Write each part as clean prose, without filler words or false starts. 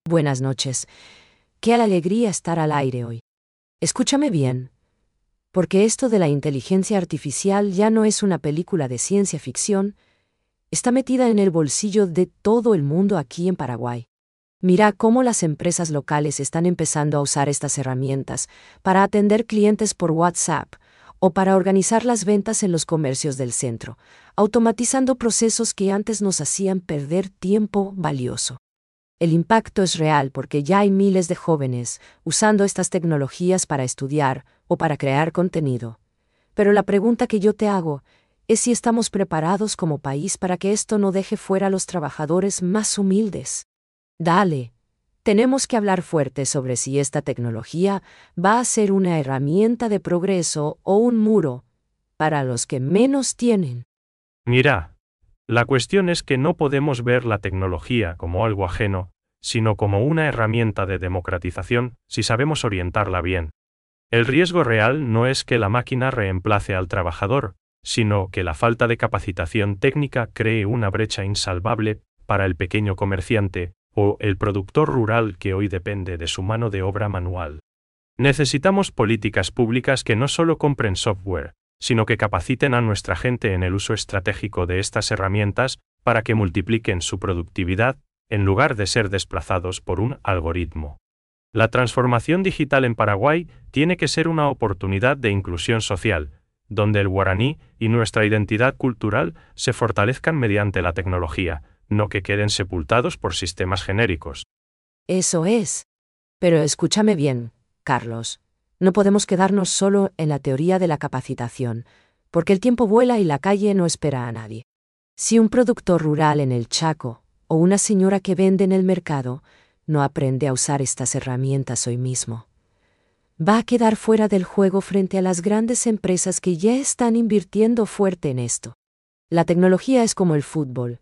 Buenas noches. Qué alegría estar al aire hoy. Escúchame bien, porque esto de la inteligencia artificial ya no es una película de ciencia ficción, está metida en el bolsillo de todo el mundo aquí en Paraguay. Mira cómo las empresas locales están empezando a usar estas herramientas para atender clientes por WhatsApp o para organizar las ventas en los comercios del centro, automatizando procesos que antes nos hacían perder tiempo valioso. El impacto es real porque ya hay miles de jóvenes usando estas tecnologías para estudiar o para crear contenido. Pero la pregunta que yo te hago es si estamos preparados como país para que esto no deje fuera a los trabajadores más humildes. Dale, tenemos que hablar fuerte sobre si esta tecnología va a ser una herramienta de progreso o un muro para los que menos tienen. Mira, la cuestión es que no podemos ver la tecnología como algo ajeno, sino como una herramienta de democratización si sabemos orientarla bien. El riesgo real no es que la máquina reemplace al trabajador, sino que la falta de capacitación técnica cree una brecha insalvable para el pequeño comerciante o el productor rural que hoy depende de su mano de obra manual. Necesitamos políticas públicas que no solo compren software, sino que capaciten a nuestra gente en el uso estratégico de estas herramientas para que multipliquen su productividad en lugar de ser desplazados por un algoritmo. La transformación digital en Paraguay tiene que ser una oportunidad de inclusión social, donde el guaraní y nuestra identidad cultural se fortalezcan mediante la tecnología, no que queden sepultados por sistemas genéricos. Eso es. Pero escúchame bien, Carlos. No podemos quedarnos solo en la teoría de la capacitación, porque el tiempo vuela y la calle no espera a nadie. Si un productor rural en el Chaco o una señora que vende en el mercado no aprende a usar estas herramientas hoy mismo, va a quedar fuera del juego frente a las grandes empresas que ya están invirtiendo fuerte en esto. La tecnología es como el fútbol.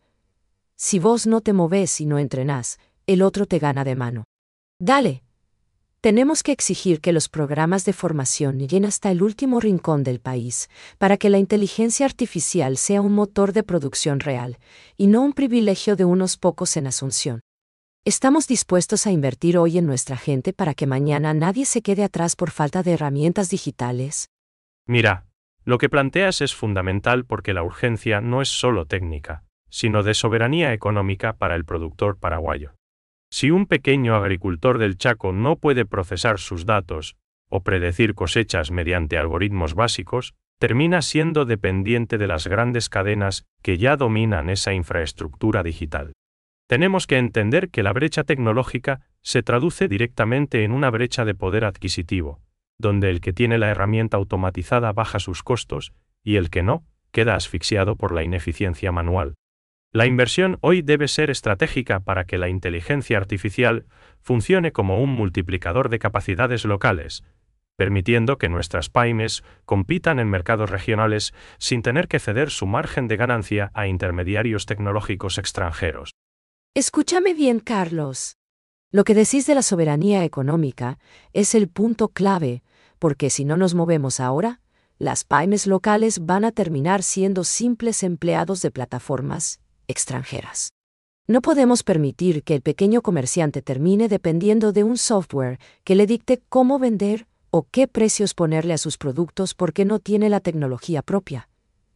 Si vos no te movés y no entrenás, el otro te gana de mano. Dale. Tenemos que exigir que los programas de formación lleguen hasta el último rincón del país, para que la inteligencia artificial sea un motor de producción real, y no un privilegio de unos pocos en Asunción. ¿Estamos dispuestos a invertir hoy en nuestra gente para que mañana nadie se quede atrás por falta de herramientas digitales? Mira, lo que planteas es fundamental porque la urgencia no es solo técnica, sino de soberanía económica para el productor paraguayo. Si un pequeño agricultor del Chaco no puede procesar sus datos o predecir cosechas mediante algoritmos básicos, termina siendo dependiente de las grandes cadenas que ya dominan esa infraestructura digital. Tenemos que entender que la brecha tecnológica se traduce directamente en una brecha de poder adquisitivo, donde el que tiene la herramienta automatizada baja sus costos y el que no, queda asfixiado por la ineficiencia manual. La inversión hoy debe ser estratégica para que la inteligencia artificial funcione como un multiplicador de capacidades locales, permitiendo que nuestras pymes compitan en mercados regionales sin tener que ceder su margen de ganancia a intermediarios tecnológicos extranjeros. Escúchame bien, Carlos. Lo que decís de la soberanía económica es el punto clave, porque si no nos movemos ahora, las pymes locales van a terminar siendo simples empleados de plataformas extranjeras. No podemos permitir que el pequeño comerciante termine dependiendo de un software que le dicte cómo vender o qué precios ponerle a sus productos porque no tiene la tecnología propia.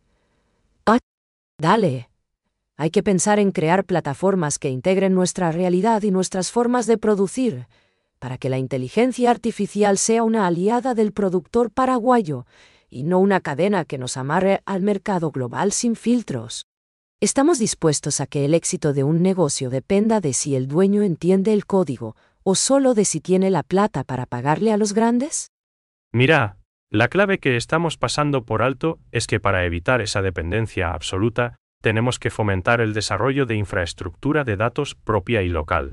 Dale. Hay que pensar en crear plataformas que integren nuestra realidad y nuestras formas de producir, para que la inteligencia artificial sea una aliada del productor paraguayo y no una cadena que nos amarre al mercado global sin filtros. ¿Estamos dispuestos a que el éxito de un negocio dependa de si el dueño entiende el código o solo de si tiene la plata para pagarle a los grandes? Mira, la clave que estamos pasando por alto es que para evitar esa dependencia absoluta, tenemos que fomentar el desarrollo de infraestructura de datos propia y local.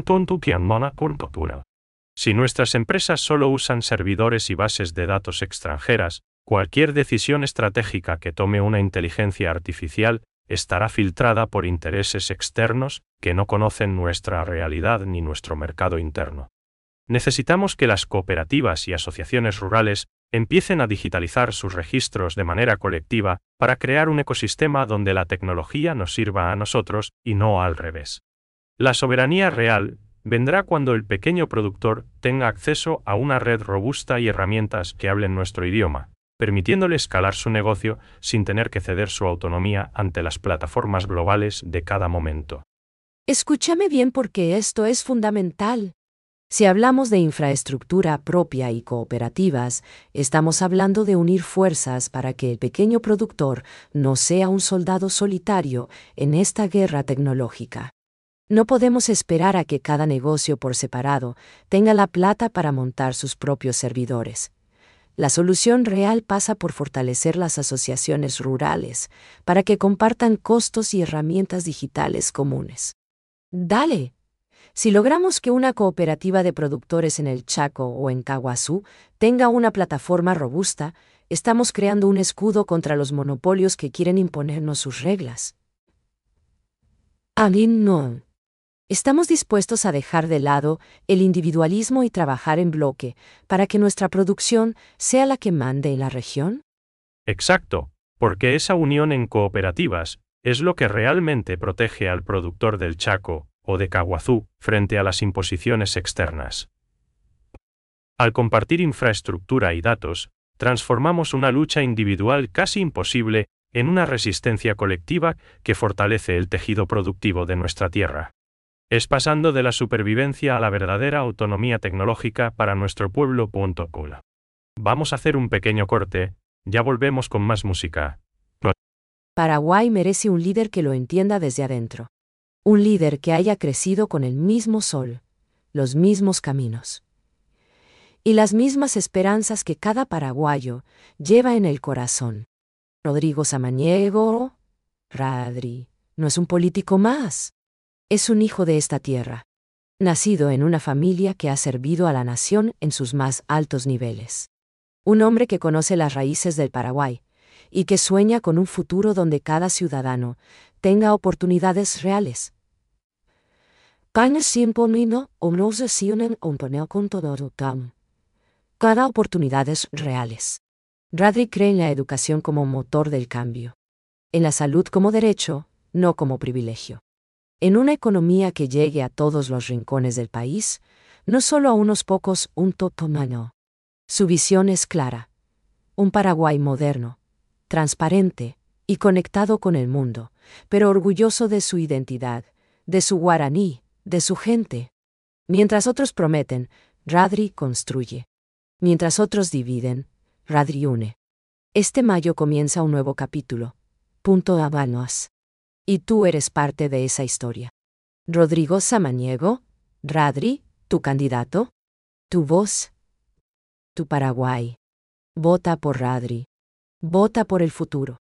Si nuestras empresas solo usan servidores y bases de datos extranjeras, cualquier decisión estratégica que tome una inteligencia artificial estará filtrada por intereses externos que no conocen nuestra realidad ni nuestro mercado interno. Necesitamos que las cooperativas y asociaciones rurales empiecen a digitalizar sus registros de manera colectiva para crear un ecosistema donde la tecnología nos sirva a nosotros y no al revés. La soberanía real vendrá cuando el pequeño productor tenga acceso a una red robusta y herramientas que hablen nuestro idioma, permitiéndole escalar su negocio sin tener que ceder su autonomía ante las plataformas globales de cada momento. Escúchame bien porque esto es fundamental. Si hablamos de infraestructura propia y cooperativas, estamos hablando de unir fuerzas para que el pequeño productor no sea un soldado solitario en esta guerra tecnológica. No podemos esperar a que cada negocio por separado tenga la plata para montar sus propios servidores. La solución real pasa por fortalecer las asociaciones rurales para que compartan costos y herramientas digitales comunes. Dale. Si logramos que una cooperativa de productores en el Chaco o en Caguazú tenga una plataforma robusta, estamos creando un escudo contra los monopolios que quieren imponernos sus reglas. A mí no. Estamos dispuestos a dejar de lado el individualismo y trabajar en bloque para que nuestra producción sea la que mande en la región. Exacto, porque esa unión en cooperativas es lo que realmente protege al productor del Chaco o de Caguazú frente a las imposiciones externas. Al compartir infraestructura y datos, transformamos una lucha individual casi imposible en una resistencia colectiva que fortalece el tejido productivo de nuestra tierra. Es pasando de la supervivencia a la verdadera autonomía tecnológica para nuestro pueblo. Vamos a hacer un pequeño corte, ya volvemos con más música. Paraguay merece un líder que lo entienda desde adentro. Un líder que haya crecido con el mismo sol, los mismos caminos y las mismas esperanzas que cada paraguayo lleva en el corazón. Rodrigo Samaniego, Radri, no es un político más. Es un hijo de esta tierra, nacido en una familia que ha servido a la nación en sus más altos niveles. Un hombre que conoce las raíces del Paraguay y que sueña con un futuro donde cada ciudadano tenga oportunidades reales. Cada oportunidades reales. Radri cree en la educación como motor del cambio, en la salud como derecho, no como privilegio. En una economía que llegue a todos los rincones del país, no solo a unos pocos, un totomano. Su visión es clara. Un Paraguay moderno, transparente y conectado con el mundo, pero orgulloso de su identidad, de su guaraní, de su gente. Mientras otros prometen, Radri construye. Mientras otros dividen, Radri une. Este mayo comienza un nuevo capítulo. Habanos. Y tú eres parte de esa historia. Rodrigo Samaniego, Radri, tu candidato, tu voz, tu Paraguay. Vota por Radri. Vota por el futuro.